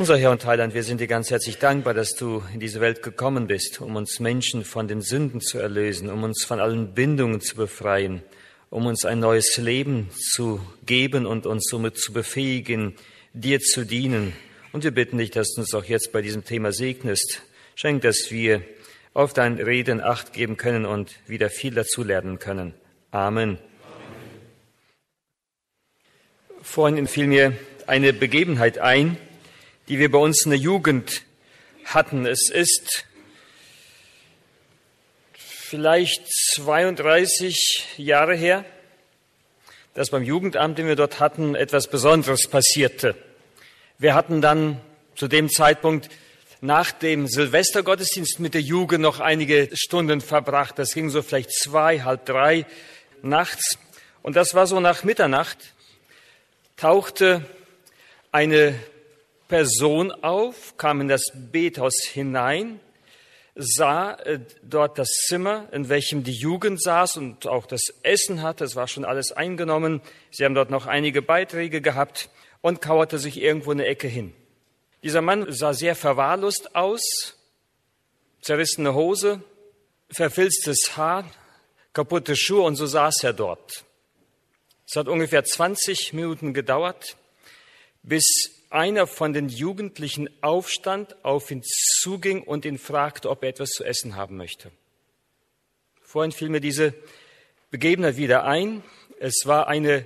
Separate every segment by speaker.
Speaker 1: Unser Herr und Heiland, wir sind dir ganz herzlich dankbar, dass du in diese Welt gekommen bist, um uns Menschen von den Sünden zu erlösen, um uns von allen Bindungen zu befreien, um uns ein neues Leben zu geben und uns somit zu befähigen, dir zu dienen. Und wir bitten dich, dass du uns auch jetzt bei diesem Thema segnest. Schenk, dass wir auf dein Reden Acht geben können und wieder viel dazu lernen können. Amen. Vorhin fiel mir eine Begebenheit ein, die wir bei uns in der Jugend hatten. Es ist vielleicht 32 Jahre her, dass beim Jugendamt, den wir dort hatten, etwas Besonderes passierte. Wir hatten dann zu dem Zeitpunkt nach dem Silvestergottesdienst mit der Jugend noch einige Stunden verbracht. Das ging so vielleicht 2, halb 3 nachts. Und das war so nach Mitternacht, tauchte eine Person auf, kam in das Bethaus hinein, sah dort das Zimmer, in welchem die Jugend saß und auch das Essen hatte. Es war schon alles eingenommen. Sie haben dort noch einige Beiträge gehabt und kauerte sich irgendwo in der Ecke hin. Dieser Mann sah sehr verwahrlost aus, zerrissene Hose, verfilztes Haar, kaputte Schuhe und so saß er dort. Es hat ungefähr 20 Minuten gedauert, bis einer von den Jugendlichen aufstand, auf ihn zuging und ihn fragte, ob er etwas zu essen haben möchte. Vorhin fiel mir diese Begebenheit wieder ein. Es war eine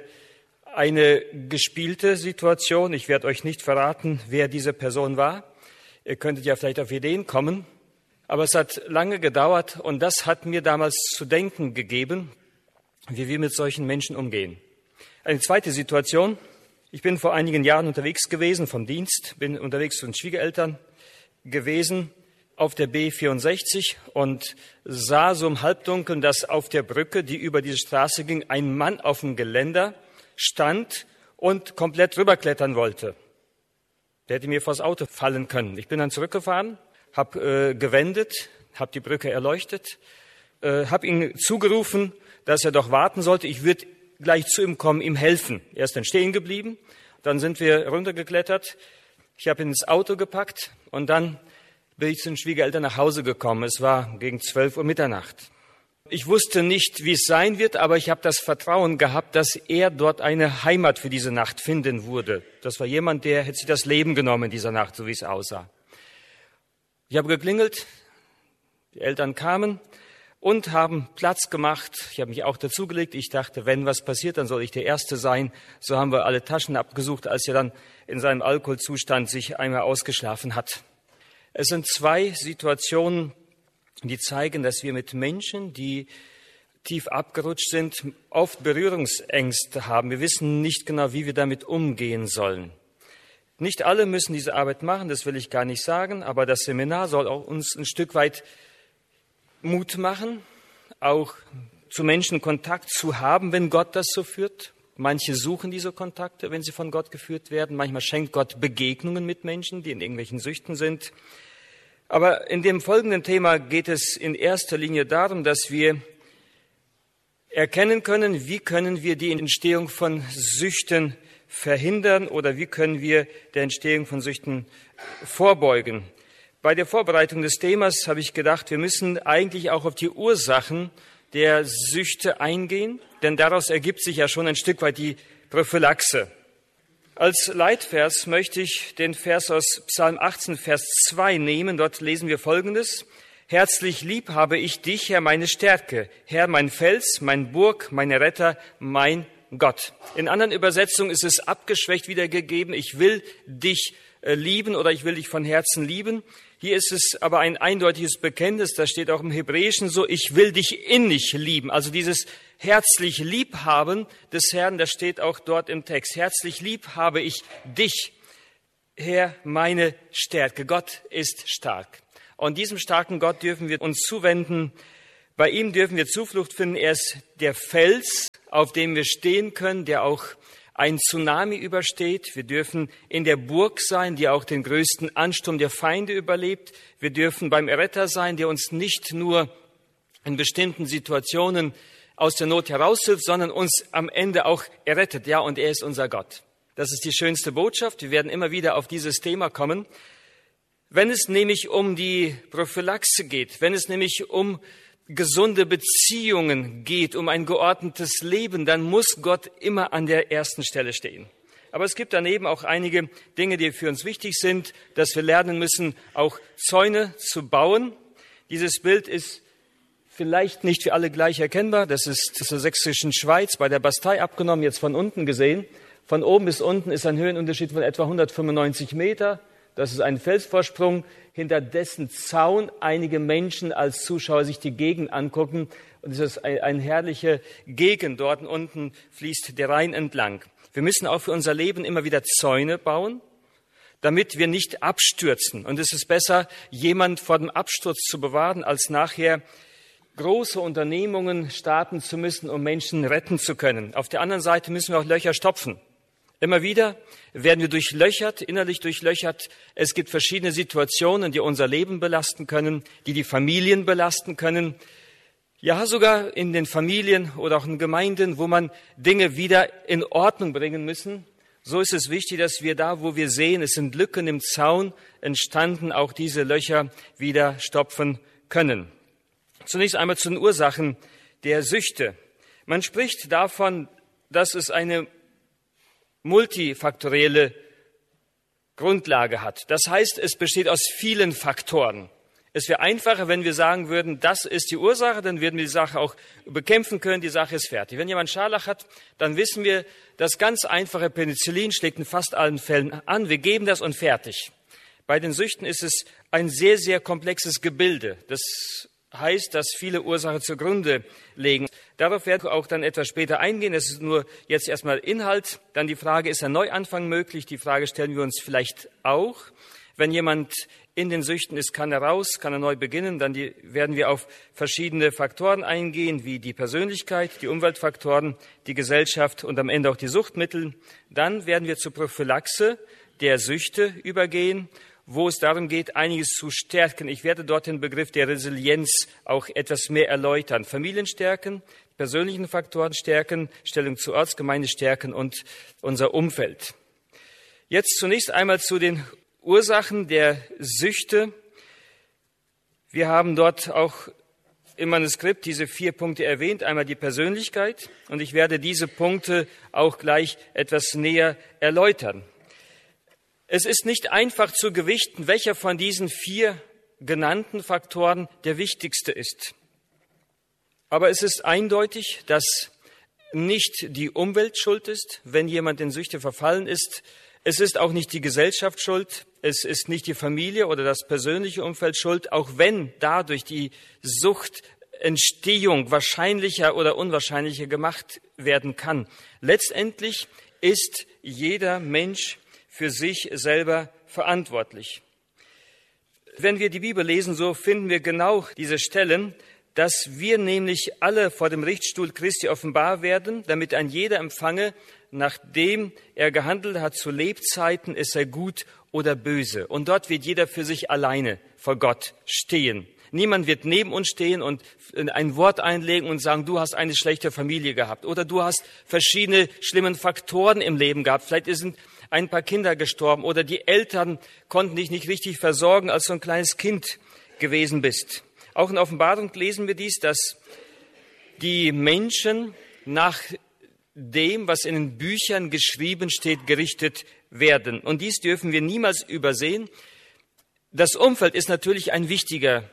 Speaker 1: gespielte Situation. Ich werde euch nicht verraten, wer diese Person war. Ihr könntet ja vielleicht auf Ideen kommen. Aber es hat lange gedauert und das hat mir damals zu denken gegeben, wie wir mit solchen Menschen umgehen. Eine zweite Situation. Ich bin vor einigen Jahren unterwegs gewesen vom Dienst, bin unterwegs zu den Schwiegereltern gewesen auf der B64 und sah so im Halbdunkeln, dass auf der Brücke, die über diese Straße ging, ein Mann auf dem Geländer stand und komplett rüberklettern wollte. Der hätte mir vors Auto fallen können. Ich bin dann zurückgefahren, habe gewendet, habe die Brücke erleuchtet, habe ihm zugerufen, dass er doch warten sollte. Ich würde gleich zu ihm kommen, ihm helfen. Er ist dann stehen geblieben. Dann sind wir runtergeklettert. Ich habe ihn ins Auto gepackt und dann bin ich zu den Schwiegereltern nach Hause gekommen. Es war gegen 12 Uhr Mitternacht. Ich wusste nicht, wie es sein wird, aber ich habe das Vertrauen gehabt, dass er dort eine Heimat für diese Nacht finden würde. Das war jemand, der hätte sich das Leben genommen in dieser Nacht, so wie es aussah. Ich habe geklingelt, die Eltern kamen und haben Platz gemacht. Ich habe mich auch dazugelegt. Ich dachte, wenn was passiert, dann soll ich der Erste sein. So haben wir alle Taschen abgesucht, als er dann in seinem Alkoholzustand sich einmal ausgeschlafen hat. Es sind 2 Situationen, die zeigen, dass wir mit Menschen, die tief abgerutscht sind, oft Berührungsängste haben. Wir wissen nicht genau, wie wir damit umgehen sollen. Nicht alle müssen diese Arbeit machen, das will ich gar nicht sagen, aber das Seminar soll auch uns ein Stück weit Mut machen, auch zu Menschen Kontakt zu haben, wenn Gott das so führt. Manche suchen diese Kontakte, wenn sie von Gott geführt werden. Manchmal schenkt Gott Begegnungen mit Menschen, die in irgendwelchen Süchten sind. Aber in dem folgenden Thema geht es in erster Linie darum, dass wir erkennen können, wie können wir die Entstehung von Süchten verhindern oder wie können wir der Entstehung von Süchten vorbeugen. Bei der Vorbereitung des Themas habe ich gedacht, wir müssen eigentlich auch auf die Ursachen der Süchte eingehen, denn daraus ergibt sich ja schon ein Stück weit die Prophylaxe. Als Leitvers möchte ich den Vers aus Psalm 18, Vers 2 nehmen. Dort lesen wir Folgendes. Herzlich lieb habe ich dich, Herr, meine Stärke, Herr, mein Fels, mein Burg, meine Retter, mein Gott. In anderen Übersetzungen ist es abgeschwächt wiedergegeben. Ich will dich lieben oder ich will dich von Herzen lieben. Hier ist es aber ein eindeutiges Bekenntnis, das steht auch im Hebräischen so, ich will dich innig lieben. Also dieses herzlich Liebhaben des Herrn, das steht auch dort im Text. Herzlich lieb habe ich dich, Herr, meine Stärke. Gott ist stark. Und diesem starken Gott dürfen wir uns zuwenden. Bei ihm dürfen wir Zuflucht finden. Er ist der Fels, auf dem wir stehen können, der auch ein Tsunami übersteht. Wir dürfen in der Burg sein, die auch den größten Ansturm der Feinde überlebt. Wir dürfen beim Erretter sein, der uns nicht nur in bestimmten Situationen aus der Not heraushilft, sondern uns am Ende auch errettet. Ja, und er ist unser Gott. Das ist die schönste Botschaft. Wir werden immer wieder auf dieses Thema kommen. Wenn es nämlich um die Prophylaxe geht, wenn es nämlich um gesunde Beziehungen geht, um ein geordnetes Leben, dann muss Gott immer an der ersten Stelle stehen. Aber es gibt daneben auch einige Dinge, die für uns wichtig sind, dass wir lernen müssen, auch Zäune zu bauen. Dieses Bild ist vielleicht nicht für alle gleich erkennbar. Das ist zur sächsischen Schweiz bei der Bastei abgenommen, jetzt von unten gesehen. Von oben bis unten ist ein Höhenunterschied von etwa 195 Meter. Das ist ein Felsvorsprung, hinter dessen Zaun einige Menschen als Zuschauer sich die Gegend angucken. Und es ist eine herrliche Gegend. Dort unten fließt der Rhein entlang. Wir müssen auch für unser Leben immer wieder Zäune bauen, damit wir nicht abstürzen. Und es ist besser, jemand vor dem Absturz zu bewahren, als nachher große Unternehmungen starten zu müssen, um Menschen retten zu können. Auf der anderen Seite müssen wir auch Löcher stopfen. Immer wieder werden wir durchlöchert, innerlich durchlöchert. Es gibt verschiedene Situationen, die unser Leben belasten können, die die Familien belasten können. Ja, sogar in den Familien oder auch in Gemeinden, wo man Dinge wieder in Ordnung bringen müssen. So ist es wichtig, dass wir da, wo wir sehen, es sind Lücken im Zaun entstanden, auch diese Löcher wieder stopfen können. Zunächst einmal zu den Ursachen der Süchte. Man spricht davon, dass es eine multifaktorielle Grundlage hat. Das heißt, es besteht aus vielen Faktoren. Es wäre einfacher, wenn wir sagen würden, das ist die Ursache, dann würden wir die Sache auch bekämpfen können, die Sache ist fertig. Wenn jemand Scharlach hat, dann wissen wir, das ganz einfache Penicillin schlägt in fast allen Fällen an, wir geben das und fertig. Bei den Süchten ist es ein sehr, sehr komplexes Gebilde. Das heißt, dass viele Ursachen zugrunde liegen. Darauf werden wir auch dann etwas später eingehen. Es ist nur jetzt erstmal Inhalt. Dann die Frage, ist ein Neuanfang möglich? Die Frage stellen wir uns vielleicht auch. Wenn jemand in den Süchten ist, kann er raus, kann er neu beginnen. Dann werden wir auf verschiedene Faktoren eingehen, wie die Persönlichkeit, die Umweltfaktoren, die Gesellschaft und am Ende auch die Suchtmittel. Dann werden wir zur Prophylaxe der Süchte übergehen, wo es darum geht, einiges zu stärken. Ich werde dort den Begriff der Resilienz auch etwas mehr erläutern. Familien stärken, persönlichen Faktoren stärken, Stellung zur Ortsgemeinde stärken und unser Umfeld. Jetzt zunächst einmal zu den Ursachen der Süchte. Wir haben dort auch im Manuskript diese 4 Punkte erwähnt. Einmal die Persönlichkeit, und ich werde diese Punkte auch gleich etwas näher erläutern. Es ist nicht einfach zu gewichten, welcher von diesen 4 genannten Faktoren der wichtigste ist. Aber es ist eindeutig, dass nicht die Umwelt schuld ist, wenn jemand in Süchte verfallen ist. Es ist auch nicht die Gesellschaft schuld. Es ist nicht die Familie oder das persönliche Umfeld schuld, auch wenn dadurch die Suchtentstehung wahrscheinlicher oder unwahrscheinlicher gemacht werden kann. Letztendlich ist jeder Mensch für sich selber verantwortlich. Wenn wir die Bibel lesen, so finden wir genau diese Stellen, dass wir nämlich alle vor dem Richtstuhl Christi offenbar werden, damit ein jeder empfange, nachdem er gehandelt hat zu Lebzeiten, es sei gut oder böse. Und dort wird jeder für sich alleine vor Gott stehen. Niemand wird neben uns stehen und ein Wort einlegen und sagen, du hast eine schlechte Familie gehabt oder du hast verschiedene schlimme Faktoren im Leben gehabt. Vielleicht sind ein paar Kinder gestorben oder die Eltern konnten dich nicht richtig versorgen, als du ein kleines Kind gewesen bist. Auch in Offenbarung lesen wir dies, dass die Menschen nach dem, was in den Büchern geschrieben steht, gerichtet werden. Und dies dürfen wir niemals übersehen. Das Umfeld ist natürlich ein wichtiger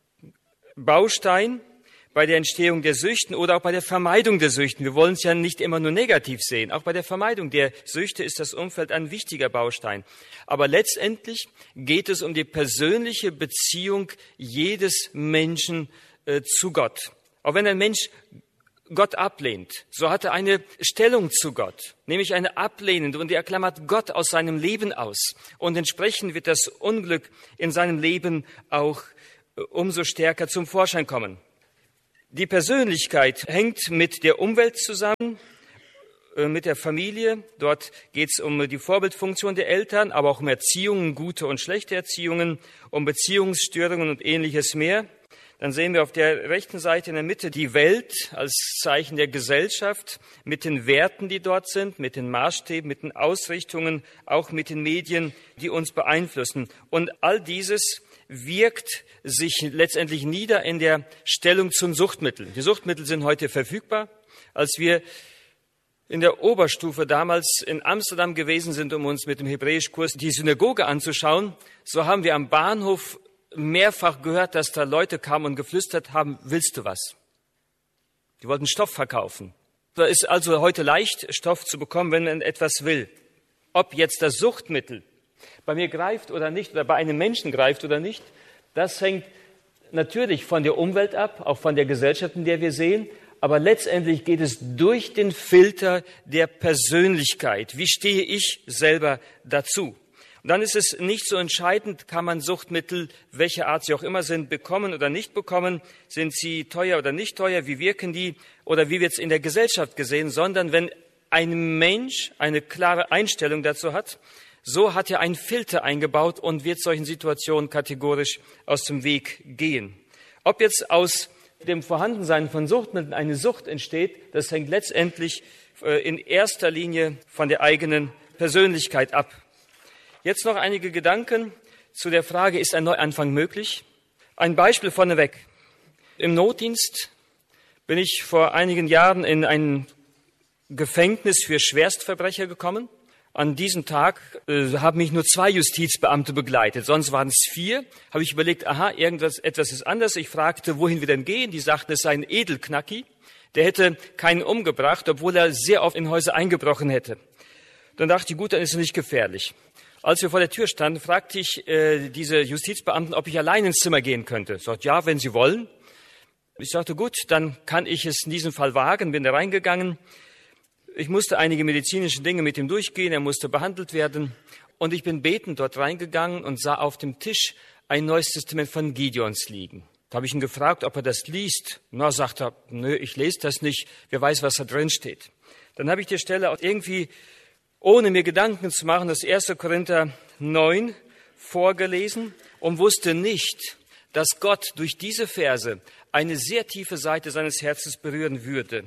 Speaker 1: Baustein bei der Entstehung der Süchten oder auch bei der Vermeidung der Süchten. Wir wollen es ja nicht immer nur negativ sehen. Auch bei der Vermeidung der Süchte ist das Umfeld ein wichtiger Baustein. Aber letztendlich geht es um die persönliche Beziehung jedes Menschen zu Gott. Auch wenn ein Mensch Gott ablehnt, so hat er eine Stellung zu Gott, nämlich eine ablehnende, und er klammert Gott aus seinem Leben aus. Und entsprechend wird das Unglück in seinem Leben auch umso stärker zum Vorschein kommen. Die Persönlichkeit hängt mit der Umwelt zusammen, mit der Familie. Dort geht es um die Vorbildfunktion der Eltern, aber auch um Erziehungen, gute und schlechte Erziehungen, um Beziehungsstörungen und Ähnliches mehr. dann sehen wir auf der rechten Seite in der Mitte die Welt als Zeichen der Gesellschaft mit den Werten, die dort sind, mit den Maßstäben, mit den Ausrichtungen, auch mit den Medien, die uns beeinflussen. Und all dieses wirkt sich letztendlich nieder in der Stellung zum Suchtmittel. Die Suchtmittel sind heute verfügbar. Als wir in der Oberstufe damals in Amsterdam gewesen sind, um uns mit dem Hebräischkurs die Synagoge anzuschauen, so haben wir am Bahnhof mehrfach gehört, dass da Leute kamen und geflüstert haben, willst du was? Die wollten Stoff verkaufen. Da ist also heute leicht, Stoff zu bekommen, wenn man etwas will. Ob jetzt das Suchtmittel bei mir greift oder nicht, oder bei einem Menschen greift oder nicht, das hängt natürlich von der Umwelt ab, auch von der Gesellschaft, in der wir sehen. Aber letztendlich geht es durch den Filter der Persönlichkeit. Wie stehe ich selber dazu? Und dann ist es nicht so entscheidend, kann man Suchtmittel, welche Art sie auch immer sind, bekommen oder nicht bekommen, sind sie teuer oder nicht teuer, wie wirken die oder wie wird es in der Gesellschaft gesehen, sondern wenn ein Mensch eine klare Einstellung dazu hat, so hat er einen Filter eingebaut und wird solchen Situationen kategorisch aus dem Weg gehen. Ob jetzt aus dem Vorhandensein von Suchtmitteln eine Sucht entsteht, das hängt letztendlich in erster Linie von der eigenen Persönlichkeit ab. Jetzt noch einige Gedanken zu der Frage, ist ein Neuanfang möglich? Ein Beispiel vorneweg. Im Notdienst bin ich vor einigen Jahren in ein Gefängnis für Schwerstverbrecher gekommen. An diesem Tag haben mich nur 2 Justizbeamte begleitet, sonst waren es 4. Habe ich überlegt, etwas ist anders. Ich fragte, wohin wir denn gehen. Die sagten, es sei ein Edelknacki. Der hätte keinen umgebracht, obwohl er sehr oft in Häuser eingebrochen hätte. Dann dachte ich, gut, dann ist es nicht gefährlich. Als wir vor der Tür standen, fragte ich diese Justizbeamten, ob ich allein ins Zimmer gehen könnte. Ich sagte, ja, wenn Sie wollen. Ich sagte, gut, dann kann ich es in diesem Fall wagen, bin da reingegangen. Ich musste einige medizinische Dinge mit ihm durchgehen, er musste behandelt werden. Und ich bin betend dort reingegangen und sah auf dem Tisch ein Neues Testament von Gideons liegen. Da habe ich ihn gefragt, ob er das liest. Na, sagt er, nö, ich lese das nicht, wer weiß, was da drin steht. Dann habe ich die Stelle auch irgendwie, ohne mir Gedanken zu machen, das 1. Korinther 9 vorgelesen und wusste nicht, dass Gott durch diese Verse eine sehr tiefe Seite seines Herzens berühren würde.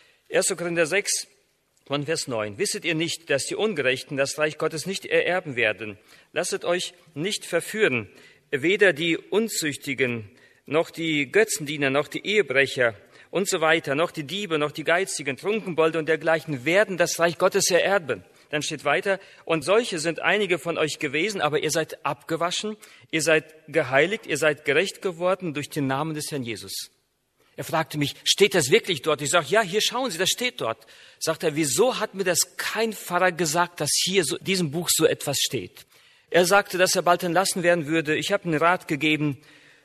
Speaker 1: 1. Korinther 6 von Vers 9. Wisset ihr nicht, dass die Ungerechten das Reich Gottes nicht ererben werden? Lasset euch nicht verführen, weder die Unzüchtigen, noch die Götzendiener, noch die Ehebrecher und so weiter, noch die Diebe, noch die Geizigen, Trunkenbolde und dergleichen werden das Reich Gottes ererben. Dann steht weiter, und solche sind einige von euch gewesen, aber ihr seid abgewaschen, ihr seid geheiligt, ihr seid gerecht geworden durch den Namen des Herrn Jesus. Er fragte mich, steht das wirklich dort? Ich sage, ja, hier schauen Sie, das steht dort. Sagt er, wieso hat mir das kein Pfarrer gesagt, dass hier in diesem Buch so etwas steht? Er sagte, dass er bald entlassen werden würde. Ich habe einen Rat gegeben,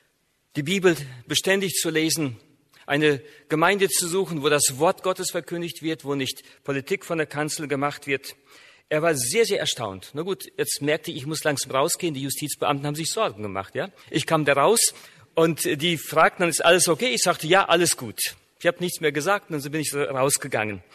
Speaker 1: die Bibel beständig zu lesen, eine Gemeinde zu suchen, wo das Wort Gottes verkündigt wird, wo nicht Politik von der Kanzel gemacht wird. Er war sehr, sehr erstaunt. Na gut, jetzt merkte ich muss langsam rausgehen. Die Justizbeamten haben sich Sorgen gemacht. Ja, ich kam da raus und die fragten dann, ist alles okay? Ich sagte, ja, alles gut. Ich habe nichts mehr gesagt und dann bin ich rausgegangen.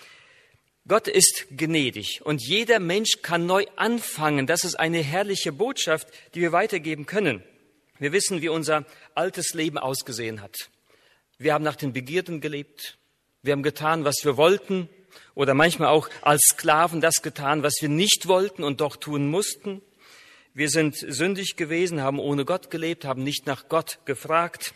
Speaker 1: Gott ist gnädig und jeder Mensch kann neu anfangen. Das ist eine herrliche Botschaft, die wir weitergeben können. Wir wissen, wie unser altes Leben ausgesehen hat. Wir haben nach den Begierden gelebt. Wir haben getan, was wir wollten oder manchmal auch als Sklaven das getan, was wir nicht wollten und doch tun mussten. Wir sind sündig gewesen, haben ohne Gott gelebt, haben nicht nach Gott gefragt.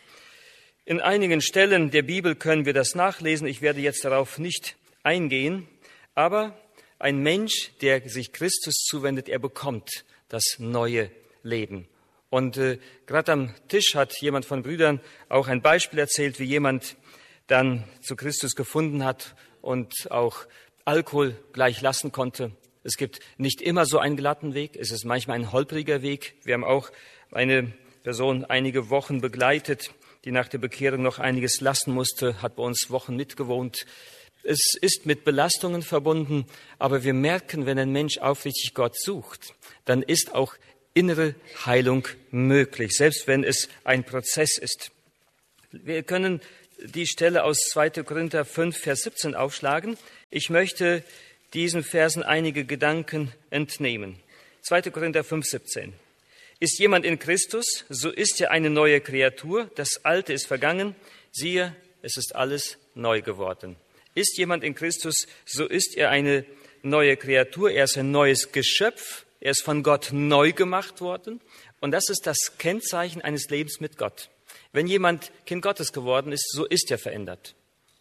Speaker 1: In einigen Stellen der Bibel können wir das nachlesen. Ich werde jetzt darauf nicht eingehen. Aber ein Mensch, der sich Christus zuwendet, er bekommt das neue Leben. Und gerade am Tisch hat jemand von Brüdern auch ein Beispiel erzählt, wie jemand dann zu Christus gefunden hat und auch Alkohol gleich lassen konnte. Es gibt nicht immer so einen glatten Weg, es ist manchmal ein holpriger Weg. Wir haben auch eine Person einige Wochen begleitet, die nach der Bekehrung noch einiges lassen musste, hat bei uns Wochen mitgewohnt. Es ist mit Belastungen verbunden, aber wir merken, wenn ein Mensch aufrichtig Gott sucht, dann ist auch innere Heilung möglich, selbst wenn es ein Prozess ist. Wir können die Stelle aus 2. Korinther 5, Vers 17 aufschlagen. Ich möchte diesen Versen einige Gedanken entnehmen. 2. Korinther 5, 17. Ist jemand in Christus, so ist er eine neue Kreatur. Das Alte ist vergangen. Siehe, es ist alles neu geworden. Ist jemand in Christus, so ist er eine neue Kreatur. Er ist ein neues Geschöpf. Er ist von Gott neu gemacht worden. Und das ist das Kennzeichen eines Lebens mit Gott. Wenn jemand Kind Gottes geworden ist, so ist er verändert.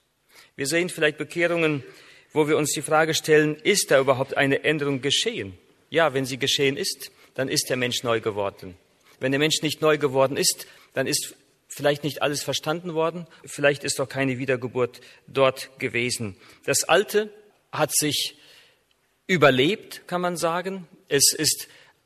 Speaker 1: Wir sehen vielleicht Bekehrungen, wo wir uns die Frage stellen, ist da überhaupt eine Änderung geschehen? Ja, wenn sie geschehen ist, dann ist der Mensch neu geworden. Wenn der Mensch nicht neu geworden ist, dann ist vielleicht nicht alles verstanden worden, vielleicht ist doch keine Wiedergeburt dort gewesen. Das Alte hat sich überlebt, kann man sagen. Es ist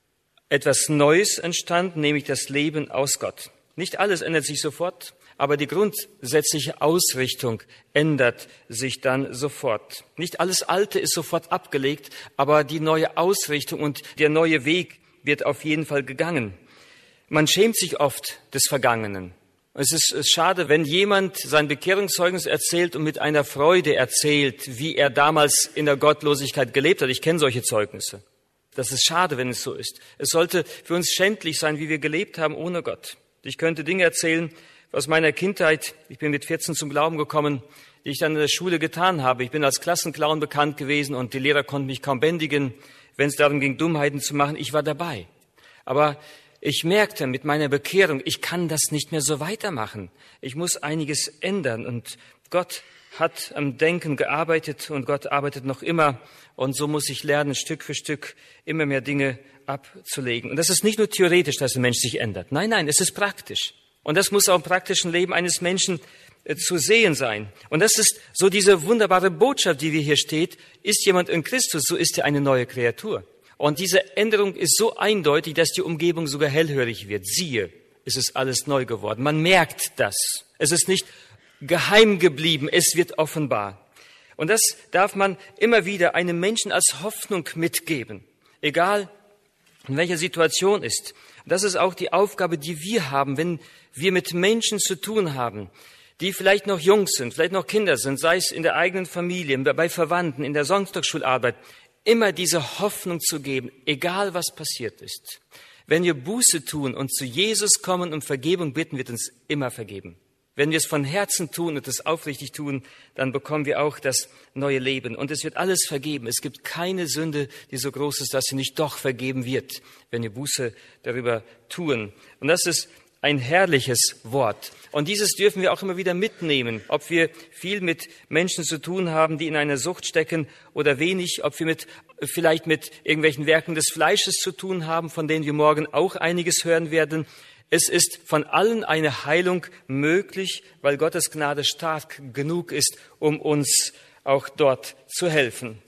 Speaker 1: etwas Neues entstanden, nämlich das Leben aus Gott. Nicht alles ändert sich sofort, aber die grundsätzliche Ausrichtung ändert sich dann sofort. Nicht alles Alte ist sofort abgelegt, aber die neue Ausrichtung und der neue Weg wird auf jeden Fall gegangen. Man schämt sich oft des Vergangenen. Es ist schade, wenn jemand sein Bekehrungszeugnis erzählt und mit einer Freude erzählt, wie er damals in der Gottlosigkeit gelebt hat. Ich kenne solche Zeugnisse. Das ist schade, wenn es so ist. Es sollte für uns schändlich sein, wie wir gelebt haben ohne Gott. Ich könnte Dinge erzählen aus meiner Kindheit. Ich bin mit 14 zum Glauben gekommen, die ich dann in der Schule getan habe. Ich bin als Klassenclown bekannt gewesen und die Lehrer konnten mich kaum bändigen, wenn es darum ging, Dummheiten zu machen. Ich war dabei. Aber ich merkte mit meiner Bekehrung, ich kann das nicht mehr so weitermachen. Ich muss einiges ändern. Und Gott hat am Denken gearbeitet und Gott arbeitet noch immer. Und so muss ich lernen, Stück für Stück immer mehr Dinge abzulegen. Und das ist nicht nur theoretisch, dass ein Mensch sich ändert. Nein, nein, es ist praktisch. Und das muss auch im praktischen Leben eines Menschen zu sehen sein. Und das ist so diese wunderbare Botschaft, die hier steht. Ist jemand in Christus, so ist er eine neue Kreatur. Und diese Änderung ist so eindeutig, dass die Umgebung sogar hellhörig wird. Siehe, es ist alles neu geworden. Man merkt das. Es ist nicht geheim geblieben, es wird offenbar. Und das darf man immer wieder einem Menschen als Hoffnung mitgeben, egal in welcher Situation ist. Das ist auch die Aufgabe, die wir haben, wenn wir mit Menschen zu tun haben, die vielleicht noch jung sind, vielleicht noch Kinder sind, sei es in der eigenen Familie, bei Verwandten, in der Sonntagsschularbeit, immer diese Hoffnung zu geben, egal was passiert ist. Wenn wir Buße tun und zu Jesus kommen und Vergebung bitten, wird uns immer vergeben. Wenn wir es von Herzen tun und es aufrichtig tun, dann bekommen wir auch das neue Leben. Und es wird alles vergeben. Es gibt keine Sünde, die so groß ist, dass sie nicht doch vergeben wird, wenn wir Buße darüber tun. Und das ist ein herrliches Wort. Und dieses dürfen wir auch immer wieder mitnehmen, ob wir viel mit Menschen zu tun haben, die in einer Sucht stecken oder wenig, ob wir vielleicht mit irgendwelchen Werken des Fleisches zu tun haben, von denen wir morgen auch einiges hören werden. Es ist von allen eine Heilung möglich, weil Gottes Gnade stark genug ist, um uns auch dort zu helfen.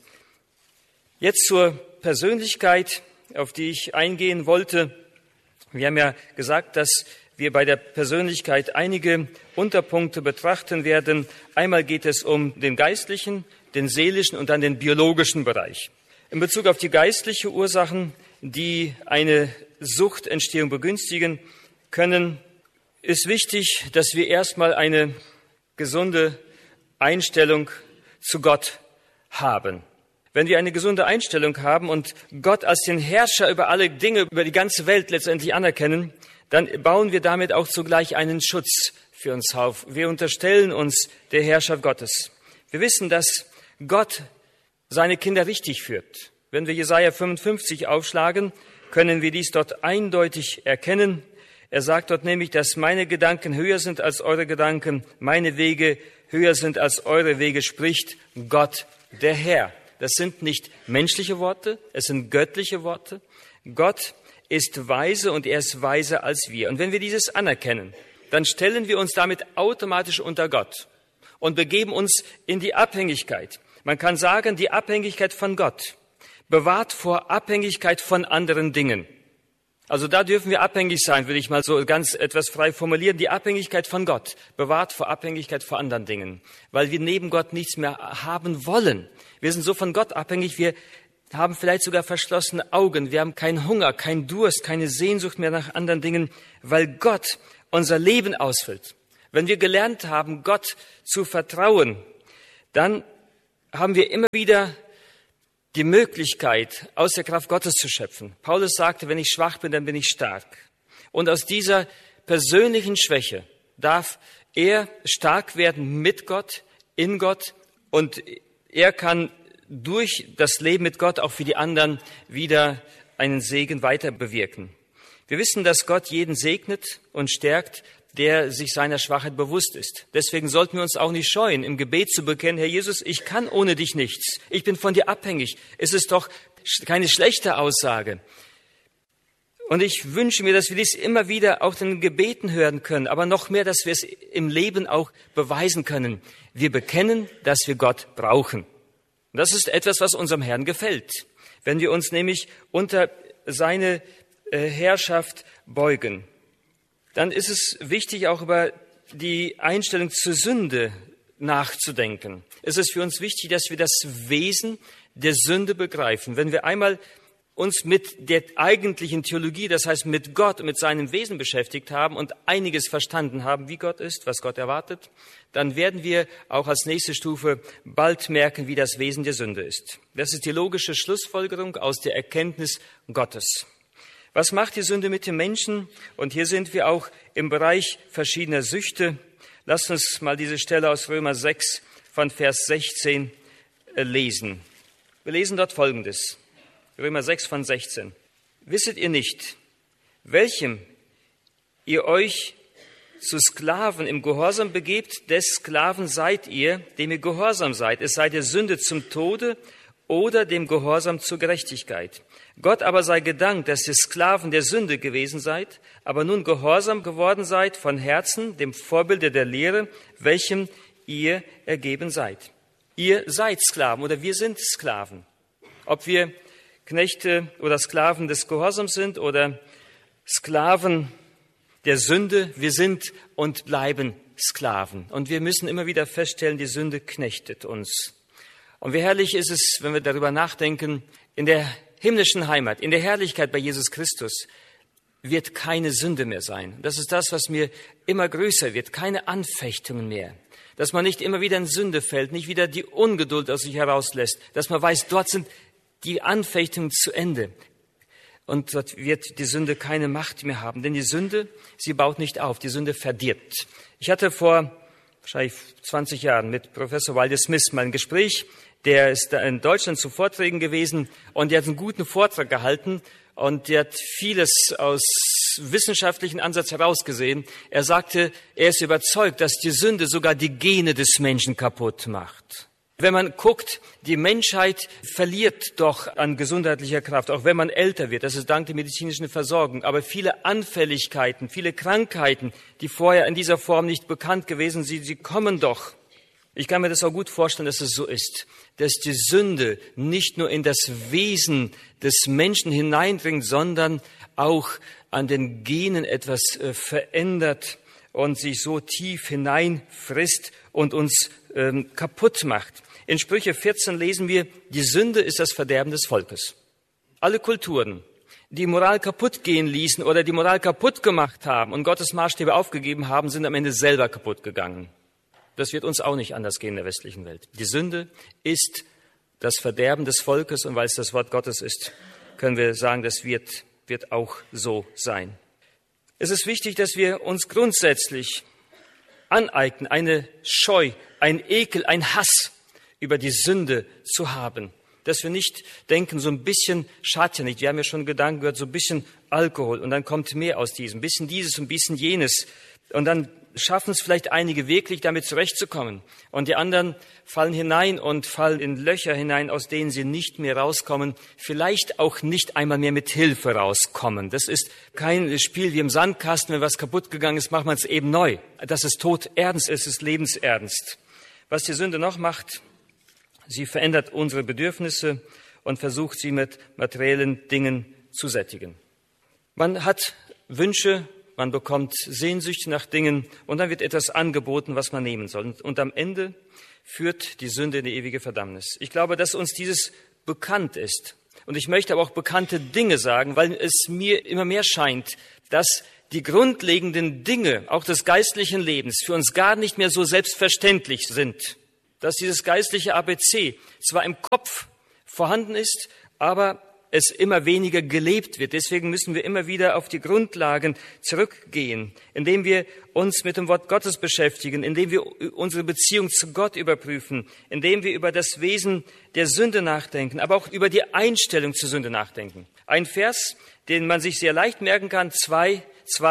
Speaker 1: Jetzt zur Persönlichkeit, auf die ich eingehen wollte. Wir haben ja gesagt, dass wir bei der Persönlichkeit einige Unterpunkte betrachten werden. Einmal geht es um den geistlichen, den seelischen und dann den biologischen Bereich. In Bezug auf die geistliche Ursachen, die eine Suchtentstehung begünstigen können, ist wichtig, dass wir erstmal eine gesunde Einstellung zu Gott haben. Wenn wir eine gesunde Einstellung haben und Gott als den Herrscher über alle Dinge, über die ganze Welt letztendlich anerkennen, dann bauen wir damit auch zugleich einen Schutz für uns auf. Wir unterstellen uns der Herrschaft Gottes. Wir wissen, dass Gott seine Kinder richtig führt. Wenn wir Jesaja 55 aufschlagen, können wir dies dort eindeutig erkennen. Er sagt dort nämlich, dass meine Gedanken höher sind als eure Gedanken, meine Wege höher sind als eure Wege, spricht Gott, der Herr. Das sind nicht menschliche Worte, es sind göttliche Worte. Gott ist weise und er ist weiser als wir. Und wenn wir dieses anerkennen, dann stellen wir uns damit automatisch unter Gott und begeben uns in die Abhängigkeit. Man kann sagen, die Abhängigkeit von Gott bewahrt vor Abhängigkeit von anderen Dingen. Also da dürfen wir abhängig sein, will ich mal so ganz etwas frei formulieren. Die Abhängigkeit von Gott bewahrt vor Abhängigkeit vor anderen Dingen, weil wir neben Gott nichts mehr haben wollen. Wir sind so von Gott abhängig, wir haben vielleicht sogar verschlossene Augen. Wir haben keinen Hunger, keinen Durst, keine Sehnsucht mehr nach anderen Dingen, weil Gott unser Leben ausfüllt. Wenn wir gelernt haben, Gott zu vertrauen, dann haben wir immer wieder die Möglichkeit, aus der Kraft Gottes zu schöpfen. Paulus sagte, wenn ich schwach bin, dann bin ich stark. Und aus dieser persönlichen Schwäche darf er stark werden mit Gott, in Gott, und er kann durch das Leben mit Gott auch für die anderen wieder einen Segen weiter bewirken. Wir wissen, dass Gott jeden segnet und stärkt, der sich seiner Schwachheit bewusst ist. Deswegen sollten wir uns auch nicht scheuen, im Gebet zu bekennen, Herr Jesus, ich kann ohne dich nichts. Ich bin von dir abhängig. Es ist doch keine schlechte Aussage. Und ich wünsche mir, dass wir dies immer wieder auch in den Gebeten hören können, aber noch mehr, dass wir es im Leben auch beweisen können. Wir bekennen, dass wir Gott brauchen. Und das ist etwas, was unserem Herrn gefällt. Wenn wir uns nämlich unter seine Herrschaft beugen, dann ist es wichtig, auch über die Einstellung zur Sünde nachzudenken. Es ist für uns wichtig, dass wir das Wesen der Sünde begreifen. Wenn wir einmal uns mit der eigentlichen Theologie, das heißt mit Gott und mit seinem Wesen beschäftigt haben und einiges verstanden haben, wie Gott ist, was Gott erwartet, dann werden wir auch als nächste Stufe bald merken, wie das Wesen der Sünde ist. Das ist die logische Schlussfolgerung aus der Erkenntnis Gottes. Was macht die Sünde mit dem Menschen? Und hier sind wir auch im Bereich verschiedener Süchte. Lasst uns mal diese Stelle aus Römer 6 von Vers 16 lesen. Wir lesen dort Folgendes. Römer 6 von 16. Wisset ihr nicht, welchem ihr euch zu Sklaven im Gehorsam begebt, des Sklaven seid ihr, dem ihr gehorsam seid, es sei der Sünde zum Tode oder dem Gehorsam zur Gerechtigkeit. Gott aber sei gedankt, dass ihr Sklaven der Sünde gewesen seid, aber nun gehorsam geworden seid von Herzen, dem Vorbilde der Lehre, welchem ihr ergeben seid. Ihr seid Sklaven oder wir sind Sklaven. Ob wir Knechte oder Sklaven des Gehorsams sind oder Sklaven der Sünde, wir sind und bleiben Sklaven. Und wir müssen immer wieder feststellen, die Sünde knechtet uns. Und wie herrlich ist es, wenn wir darüber nachdenken, in der himmlischen Heimat, in der Herrlichkeit bei Jesus Christus wird keine Sünde mehr sein. Das ist das, was mir immer größer wird, keine Anfechtungen mehr. Dass man nicht immer wieder in Sünde fällt, nicht wieder die Ungeduld aus sich herauslässt, dass man weiß, dort sind die Anfechtungen zu Ende. Und dort wird die Sünde keine Macht mehr haben. Denn die Sünde, sie baut nicht auf, die Sünde verdirbt. Ich hatte vor wahrscheinlich 20 Jahren mit Professor Walter Smith mal ein Gespräch. Der ist in Deutschland zu Vorträgen gewesen und der hat einen guten Vortrag gehalten und der hat vieles aus wissenschaftlichen Ansatz herausgesehen. Er sagte, er ist überzeugt, dass die Sünde sogar die Gene des Menschen kaputt macht. Wenn man guckt, die Menschheit verliert doch an gesundheitlicher Kraft, auch wenn man älter wird. Das ist dank der medizinischen Versorgung. Aber viele Anfälligkeiten, viele Krankheiten, die vorher in dieser Form nicht bekannt gewesen sind, sie kommen doch. Ich kann mir das auch gut vorstellen, dass es so ist, dass die Sünde nicht nur in das Wesen des Menschen hineindringt, sondern auch an den Genen etwas verändert und sich so tief hineinfrisst und uns kaputt macht. In Sprüche 14 lesen wir, die Sünde ist das Verderben des Volkes. Alle Kulturen, die Moral kaputt gehen ließen oder die Moral kaputt gemacht haben und Gottes Maßstäbe aufgegeben haben, sind am Ende selber kaputt gegangen. Das wird uns auch nicht anders gehen in der westlichen Welt. Die Sünde ist das Verderben des Volkes und weil es das Wort Gottes ist, können wir sagen, das wird auch so sein. Es ist wichtig, dass wir uns grundsätzlich aneignen, eine Scheu, ein Ekel, ein Hass über die Sünde zu haben. Dass wir nicht denken, so ein bisschen schadet ja nicht. Wir haben ja schon Gedanken gehört, so ein bisschen Alkohol und dann kommt mehr aus diesem, ein bisschen dieses und ein bisschen jenes. Und dann schaffen es vielleicht einige wirklich, damit zurechtzukommen. Und die anderen fallen hinein und fallen in Löcher hinein, aus denen sie nicht mehr rauskommen, vielleicht auch nicht einmal mehr mit Hilfe rauskommen. Das ist kein Spiel wie im Sandkasten, wenn was kaputt gegangen ist, macht man es eben neu. Das ist todernst, es ist lebensernst. Was die Sünde noch macht, sie verändert unsere Bedürfnisse und versucht sie mit materiellen Dingen zu sättigen. Man hat Wünsche, man bekommt Sehnsüchte nach Dingen und dann wird etwas angeboten, was man nehmen soll. Und am Ende führt die Sünde in die ewige Verdammnis. Ich glaube, dass uns dieses bekannt ist. Und ich möchte aber auch bekannte Dinge sagen, weil es mir immer mehr scheint, dass die grundlegenden Dinge, auch des geistlichen Lebens, für uns gar nicht mehr so selbstverständlich sind. Dass dieses geistliche ABC zwar im Kopf vorhanden ist, aber es immer weniger gelebt wird. Deswegen müssen wir immer wieder auf die Grundlagen zurückgehen, indem wir uns mit dem Wort Gottes beschäftigen, indem wir unsere Beziehung zu Gott überprüfen, indem wir über das Wesen der Sünde nachdenken, aber auch über die Einstellung zur Sünde nachdenken. Ein Vers, den man sich sehr leicht merken kann, 2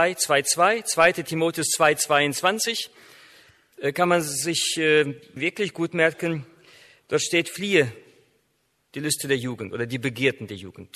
Speaker 1: Timotheus 2,22, kann man sich wirklich gut merken. Dort steht, fliehe die Lüste der Jugend oder die Begierden der Jugend.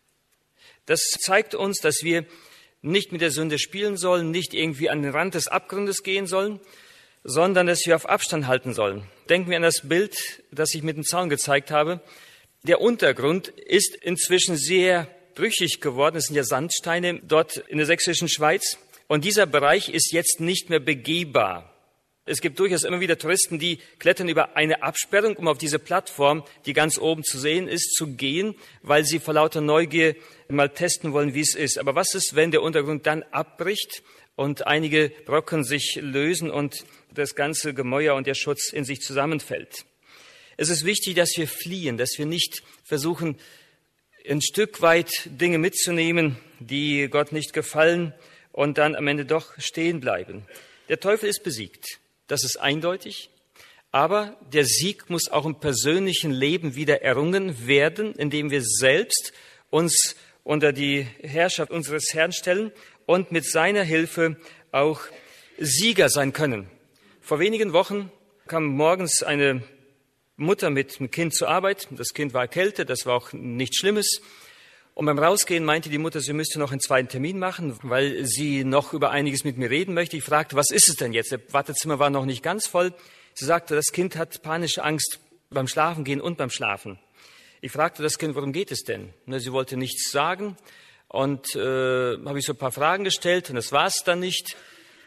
Speaker 1: Das zeigt uns, dass wir nicht mit der Sünde spielen sollen, nicht irgendwie an den Rand des Abgrundes gehen sollen, sondern dass wir auf Abstand halten sollen. Denken wir an das Bild, das ich mit dem Zaun gezeigt habe. Der Untergrund ist inzwischen sehr brüchig geworden. Es sind ja Sandsteine dort in der sächsischen Schweiz. Und dieser Bereich ist jetzt nicht mehr begehbar. Es gibt durchaus immer wieder Touristen, die klettern über eine Absperrung, um auf diese Plattform, die ganz oben zu sehen ist, zu gehen, weil sie vor lauter Neugier mal testen wollen, wie es ist. Aber was ist, wenn der Untergrund dann abbricht und einige Brocken sich lösen und das ganze Gemäuer und der Schutz in sich zusammenfällt? Es ist wichtig, dass wir fliehen, dass wir nicht versuchen, ein Stück weit Dinge mitzunehmen, die Gott nicht gefallen und dann am Ende doch stehen bleiben. Der Teufel ist besiegt. Das ist eindeutig. Aber der Sieg muss auch im persönlichen Leben wieder errungen werden, indem wir selbst uns unter die Herrschaft unseres Herrn stellen und mit seiner Hilfe auch Sieger sein können. Vor wenigen Wochen kam morgens eine Mutter mit dem Kind zur Arbeit. Das Kind war erkältet, das war auch nichts Schlimmes. Und beim Rausgehen meinte die Mutter, sie müsste noch einen zweiten Termin machen, weil sie noch über einiges mit mir reden möchte. Ich fragte, was ist es denn jetzt? Das Wartezimmer war noch nicht ganz voll. Sie sagte, das Kind hat panische Angst beim Schlafengehen und beim Schlafen. Ich fragte das Kind, worum geht es denn? Sie wollte nichts sagen und habe ich so ein paar Fragen gestellt und das war es dann nicht.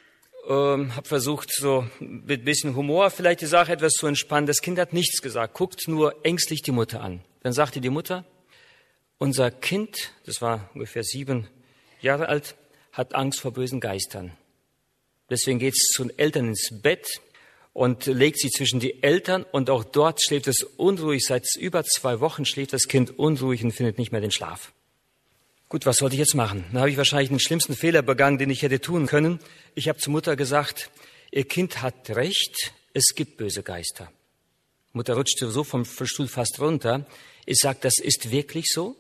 Speaker 1: Habe versucht, so mit ein bisschen Humor vielleicht die Sache etwas zu entspannen. Das Kind hat nichts gesagt, guckt nur ängstlich die Mutter an. Dann sagte die Mutter, unser Kind, das war ungefähr 7 Jahre alt, hat Angst vor bösen Geistern. Deswegen geht es zu den Eltern ins Bett und legt sie zwischen die Eltern und auch dort schläft es unruhig. Seit über 2 Wochen schläft das Kind unruhig und findet nicht mehr den Schlaf. Gut, was sollte ich jetzt machen? Dann habe ich wahrscheinlich den schlimmsten Fehler begangen, den ich hätte tun können. Ich habe zur Mutter gesagt, ihr Kind hat recht, es gibt böse Geister. Mutter rutschte so vom Stuhl fast runter. Ich sage, das ist wirklich so?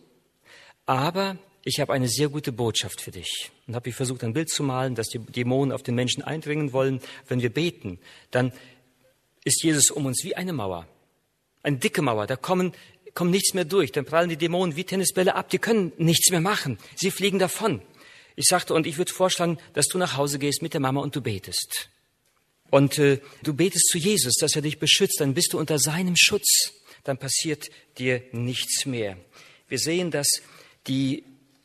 Speaker 1: Aber ich habe eine sehr gute Botschaft für dich. Und habe ich versucht, ein Bild zu malen, dass die Dämonen auf den Menschen eindringen wollen. Wenn wir beten, dann ist Jesus um uns wie eine Mauer. Eine dicke Mauer, da kommt nichts mehr durch. Dann prallen die Dämonen wie Tennisbälle ab, die können nichts mehr machen. Sie fliegen davon. Ich sagte, und ich würde vorschlagen, dass du nach Hause gehst mit der Mama und du betest. Und du betest zu Jesus, dass er dich beschützt, dann bist du unter seinem Schutz. Dann passiert dir nichts mehr. Wir sehen, dass die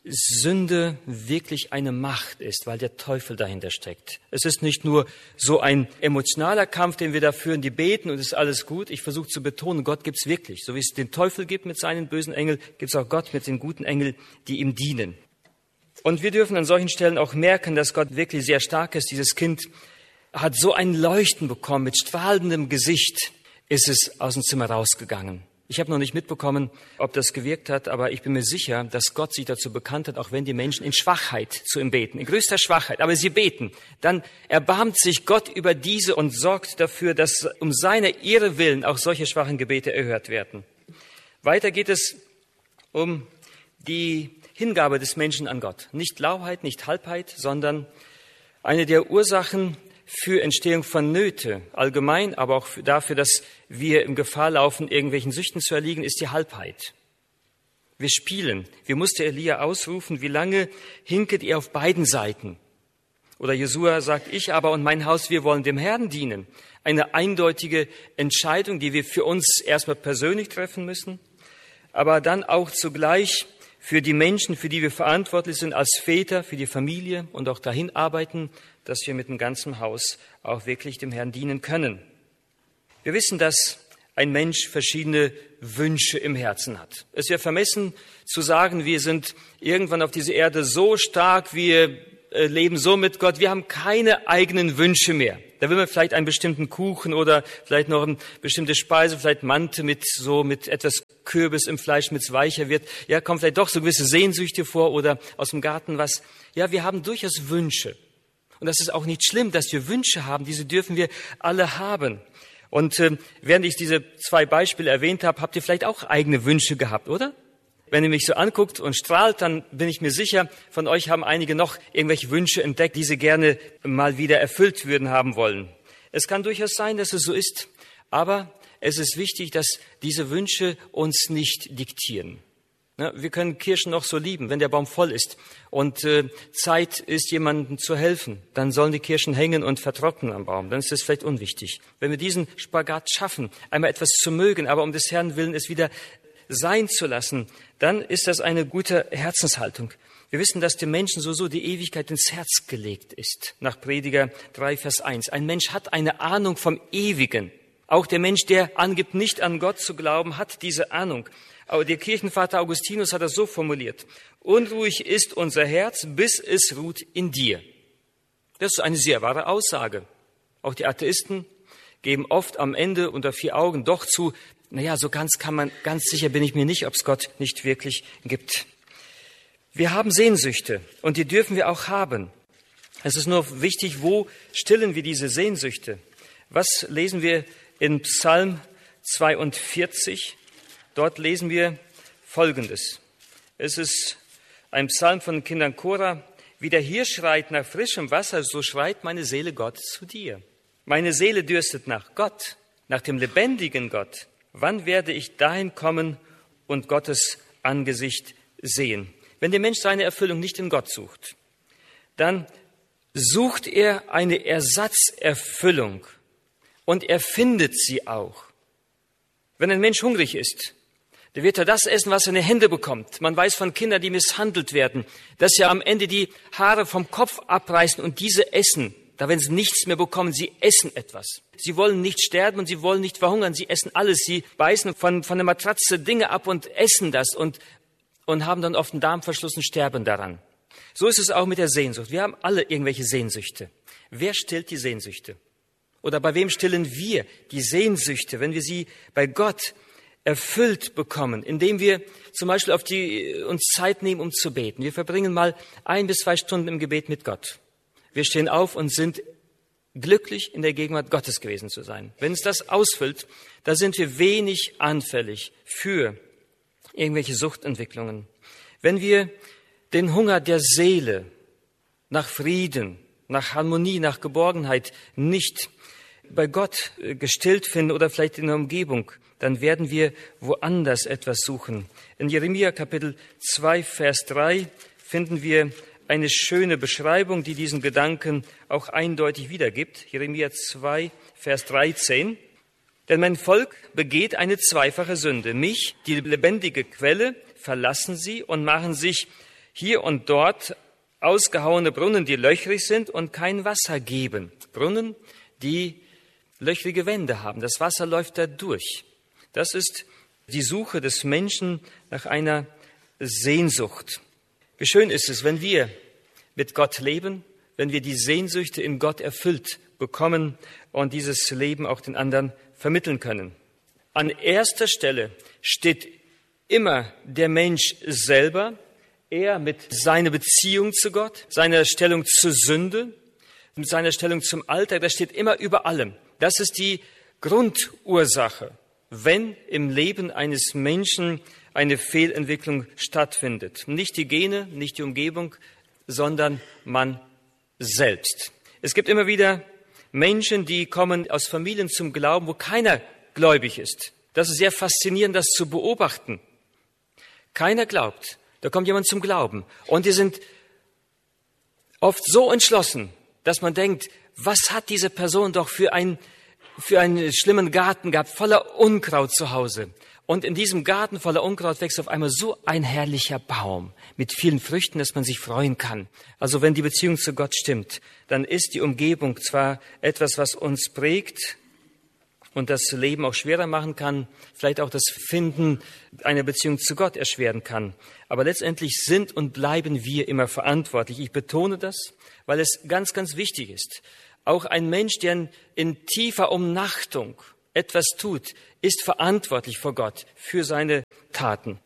Speaker 1: Sünde wirklich eine Macht ist, weil der Teufel dahinter steckt. Es ist nicht nur so ein emotionaler Kampf, den wir da führen, die beten und es ist alles gut. Ich versuche zu betonen, Gott gibt es wirklich. So wie es den Teufel gibt mit seinen bösen Engeln, gibt es auch Gott mit den guten Engeln, die ihm dienen. Und wir dürfen an solchen Stellen auch merken, dass Gott wirklich sehr stark ist. Dieses Kind hat so ein Leuchten bekommen, mit strahlendem Gesicht ist es aus dem Zimmer rausgegangen. Ich habe noch nicht mitbekommen, ob das gewirkt hat, aber ich bin mir sicher, dass Gott sich dazu bekannt hat, auch wenn die Menschen in Schwachheit zu ihm beten, in größter Schwachheit, aber sie beten, dann erbarmt sich Gott über diese und sorgt dafür, dass um seiner Ehre willen auch solche schwachen Gebete erhört werden. Weiter geht es um die Hingabe des Menschen an Gott. Nicht Lauheit, nicht Halbheit, sondern eine der Ursachen für Entstehung von Nöte allgemein, aber auch dafür, dass wir in Gefahr laufen, irgendwelchen Süchten zu erliegen, ist die Halbheit. Wir spielen. Wie musste Elia ausrufen, wie lange hinket ihr auf beiden Seiten? Oder Josua sagt, ich aber und mein Haus, wir wollen dem Herrn dienen. Eine eindeutige Entscheidung, die wir für uns erstmal persönlich treffen müssen, aber dann auch zugleich für die Menschen, für die wir verantwortlich sind als Väter, für die Familie und auch dahin arbeiten, dass wir mit dem ganzen Haus auch wirklich dem Herrn dienen können. Wir wissen, dass ein Mensch verschiedene Wünsche im Herzen hat. Es wäre vermessen zu sagen, wir sind irgendwann auf dieser Erde so stark, wir leben so mit Gott, wir haben keine eigenen Wünsche mehr. Da will man vielleicht einen bestimmten Kuchen oder vielleicht noch eine bestimmte Speise, vielleicht Mante mit etwas Kürbis im Fleisch mit weicher wird. Ja, kommen vielleicht doch so gewisse Sehnsüchte vor oder aus dem Garten was. Ja, wir haben durchaus Wünsche. Und das ist auch nicht schlimm, dass wir Wünsche haben. Diese dürfen wir alle haben. Und während ich diese 2 Beispiele erwähnt habe, habt ihr vielleicht auch eigene Wünsche gehabt, oder? Wenn ihr mich so anguckt und strahlt, dann bin ich mir sicher, von euch haben einige noch irgendwelche Wünsche entdeckt, die sie gerne mal wieder erfüllt würden haben wollen. Es kann durchaus sein, dass es so ist, aber es ist wichtig, dass diese Wünsche uns nicht diktieren. Wir können Kirschen noch so lieben, wenn der Baum voll ist und Zeit ist, jemandem zu helfen, dann sollen die Kirschen hängen und vertrocknen am Baum. Dann ist das vielleicht unwichtig. Wenn wir diesen Spagat schaffen, einmal etwas zu mögen, aber um des Herrn willen es wieder sein zu lassen, dann ist das eine gute Herzenshaltung. Wir wissen, dass dem Menschen so die Ewigkeit ins Herz gelegt ist. Nach Prediger 3, Vers 1. Ein Mensch hat eine Ahnung vom Ewigen. Auch der Mensch, der angibt, nicht an Gott zu glauben, hat diese Ahnung. Aber der Kirchenvater Augustinus hat das so formuliert. Unruhig ist unser Herz, bis es ruht in dir. Das ist eine sehr wahre Aussage. Auch die Atheisten geben oft am Ende unter 4 Augen doch zu, so ganz sicher bin ich mir nicht, ob es Gott nicht wirklich gibt. Wir haben Sehnsüchte und die dürfen wir auch haben. Es ist nur wichtig, wo stillen wir diese Sehnsüchte? Was lesen wir in Psalm 42? Dort lesen wir Folgendes. Es ist ein Psalm von den Kindern Korah. Wie der Hirsch schreit nach frischem Wasser, so schreit meine Seele Gott zu dir. Meine Seele dürstet nach Gott, nach dem lebendigen Gott. Wann werde ich dahin kommen und Gottes Angesicht sehen? Wenn der Mensch seine Erfüllung nicht in Gott sucht, dann sucht er eine Ersatzerfüllung und er findet sie auch. Wenn ein Mensch hungrig ist, dann wird er das essen, was er in die Hände bekommt. Man weiß von Kindern, die misshandelt werden, dass sie am Ende die Haare vom Kopf abreißen und diese essen. Da wenn sie nichts mehr bekommen, sie essen etwas. Sie wollen nicht sterben und sie wollen nicht verhungern, sie essen alles. Sie beißen von der Matratze Dinge ab und essen das und haben dann oft einen Darmverschluss und sterben daran. So ist es auch mit der Sehnsucht. Wir haben alle irgendwelche Sehnsüchte. Wer stillt die Sehnsüchte? Oder bei wem stillen wir die Sehnsüchte, wenn wir sie bei Gott erfüllt bekommen, indem wir zum Beispiel uns Zeit nehmen, um zu beten. Wir verbringen mal 1 bis 2 Stunden im Gebet mit Gott. Wir stehen auf und sind glücklich, in der Gegenwart Gottes gewesen zu sein. Wenn es das ausfüllt, da sind wir wenig anfällig für irgendwelche Suchtentwicklungen. Wenn wir den Hunger der Seele nach Frieden, nach Harmonie, nach Geborgenheit nicht bei Gott gestillt finden oder vielleicht in der Umgebung, dann werden wir woanders etwas suchen. In Jeremia Kapitel 2, Vers 3 finden wir eine schöne Beschreibung, die diesen Gedanken auch eindeutig wiedergibt. Jeremia 2, Vers 13. Denn mein Volk begeht eine zweifache Sünde. Mich, die lebendige Quelle, verlassen sie und machen sich hier und dort ausgehauene Brunnen, die löchrig sind und kein Wasser geben. Brunnen, die löchrige Wände haben. Das Wasser läuft da durch. Das ist die Suche des Menschen nach einer Sehnsucht. Wie schön ist es, wenn wir mit Gott leben, wenn wir die Sehnsüchte in Gott erfüllt bekommen und dieses Leben auch den anderen vermitteln können. An erster Stelle steht immer der Mensch selber, er mit seiner Beziehung zu Gott, seiner Stellung zur Sünde, mit seiner Stellung zum Alltag, das steht immer über allem. Das ist die Grundursache, wenn im Leben eines Menschen eine Fehlentwicklung stattfindet. Nicht die Gene, nicht die Umgebung, sondern man selbst. Es gibt immer wieder Menschen, die kommen aus Familien zum Glauben, wo keiner gläubig ist. Das ist sehr faszinierend, das zu beobachten. Keiner glaubt. Da kommt jemand zum Glauben. Und die sind oft so entschlossen, dass man denkt, was hat diese Person doch für einen schlimmen Garten gehabt, voller Unkraut zu Hause. Und in diesem Garten voller Unkraut wächst auf einmal so ein herrlicher Baum mit vielen Früchten, dass man sich freuen kann. Also wenn die Beziehung zu Gott stimmt, dann ist die Umgebung zwar etwas, was uns prägt und das Leben auch schwerer machen kann, vielleicht auch das Finden einer Beziehung zu Gott erschweren kann. Aber letztendlich sind und bleiben wir immer verantwortlich. Ich betone das, weil es ganz, ganz wichtig ist. Auch ein Mensch, der in tiefer Umnachtung etwas tut, ist verantwortlich vor Gott für seine taten.